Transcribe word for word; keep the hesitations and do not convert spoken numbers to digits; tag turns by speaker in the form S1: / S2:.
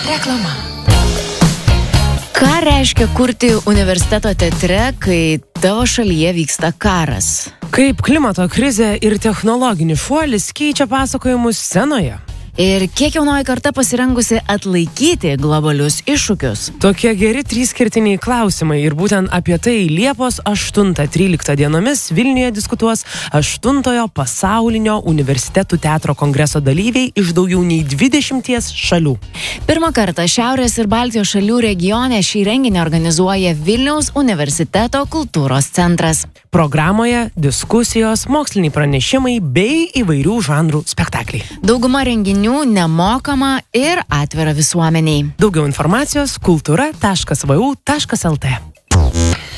S1: Reklama. Ką reiškia kurti universiteto teatre, kai tavo šalyje vyksta karas?
S2: Kaip klimato krizė ir technologinis šuolis keičia pasakojimus scenoje?
S1: Ir kiek jaunoji karta pasirengusi atlaikyti globalius iššūkius?
S2: Tokie geri trys kertiniai klausimai ir būtent apie tai Liepos aštuntą tryliktą dienomis Vilniuje diskutuos aštuntojo pasaulinio universitetų teatro kongreso dalyviai iš daugiau nei dvidešimties šalių.
S1: Pirmą kartą Šiaurės ir Baltijos šalių regione šį renginį organizuoja Vilniaus universiteto kultūros centras.
S2: Programoje diskusijos, moksliniai pranešimai bei įvairių žanrų spektakliai.
S1: Dauguma renginių nemokama ir atvira visuomeniai.
S2: Daugiau informacijos kultūra taškas vu taškas lt.